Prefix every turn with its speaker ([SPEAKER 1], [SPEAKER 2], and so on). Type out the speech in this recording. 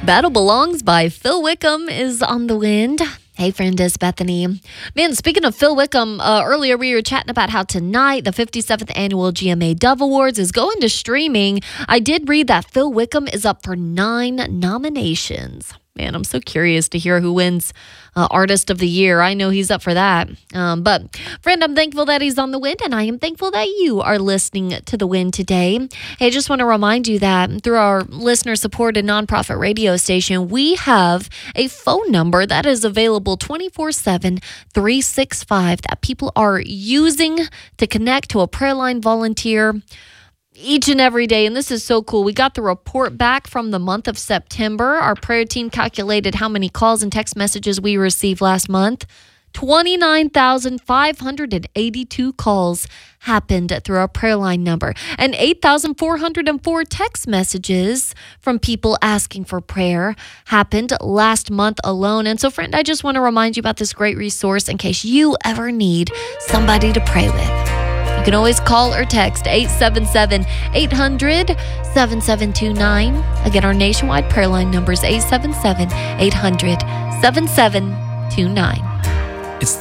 [SPEAKER 1] Battle Belongs by Phil Wickham is on the wind. Hey, friend, it's Bethany. Man, speaking of Phil Wickham, earlier we were chatting about how tonight the 57th annual GMA Dove Awards is going to streaming. I did read that Phil Wickham is up for 9 nominations. Man, I'm so curious to hear who wins Artist of the Year. I know he's up for that. But, friend, I'm thankful that he's on the wind, and I am thankful that you are listening to the wind today. Hey, I just want to remind you that through our listener-supported nonprofit radio station, we have a phone number that is available 24/7, 365 that people are using to connect to a prayer line volunteer each and every day. And this is so cool. We got the report back from the month of September. Our prayer team calculated how many calls and text messages we received last month. 29,582 calls happened through our prayer line number, and 8,404 text messages from people asking for prayer happened last month alone. And so, friend, I just want to remind you about this great resource in case you ever need somebody to pray with. You can always call or text 877-800-7729. Again, our nationwide prayer line number is 877-800-7729.